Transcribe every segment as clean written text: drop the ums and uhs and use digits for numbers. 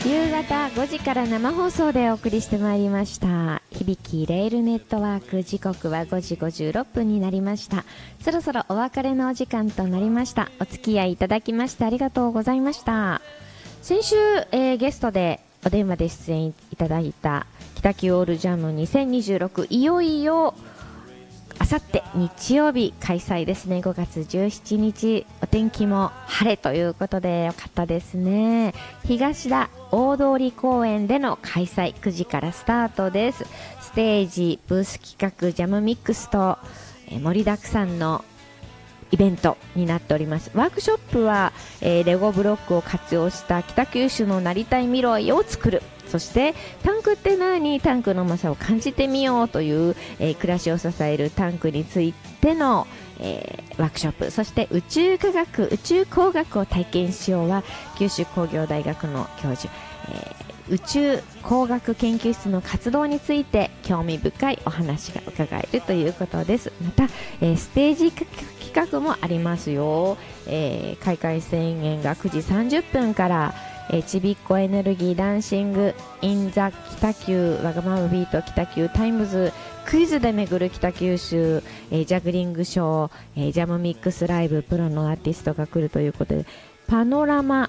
夕方5時から生放送でお送りしてまいりました響きレールネットワーク。時刻は5時56分になりました。そろそろお別れのお時間となりました。お付き合いいただきましてありがとうございました。先週、ゲストでお電話で出演いただいた北九オールジャム2026、いよいよあさって日曜日開催ですね。5月17日、お天気も晴れということでよかったですね。東田大通公園での開催、9時からスタートです。ステージ、ブース企画、ジャムミックスと、盛りだくさんのイベントになっております。ワークショップは、レゴブロックを活用した北九州のなりたい未来を作る。そしてタンクって何、タンクの重さを感じてみようという、暮らしを支えるタンクについての、ワークショップ。そして宇宙科学、宇宙工学を体験しようは九州工業大学の教授、宇宙工学研究室の活動について興味深いお話が伺えるということです。また、ステージ企画もありますよ。開会宣言が9時30分からちびっこエネルギーダンシングインザ北九、わがままビート北九タイムズ、クイズで巡る北九州、ジャグリングショー、ジャムミックスライブ、プロのアーティストが来るということで、パナマ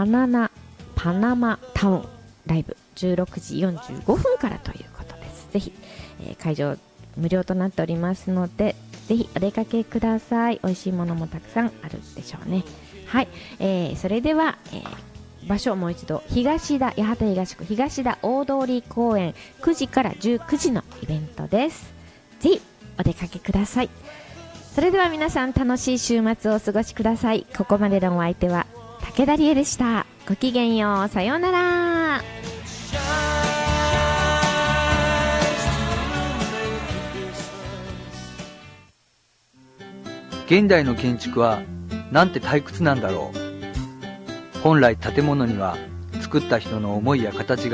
タウンライブ16時45分からということです。ぜひ、会場無料となっておりますので、ぜひお出かけください。美味しいものもたくさんあるでしょうね。はい、それでは、場所をもう一度、東田、八幡東区東田大通公園、9時から19時のイベントです。ぜひお出かけください。それでは皆さん、楽しい週末をお過ごしください。ここまでのお相手は武田理恵でした。ごきげんよう。さようなら。 現代の建築はなんて退屈なんだろう。本来建物には作った人の思いや形が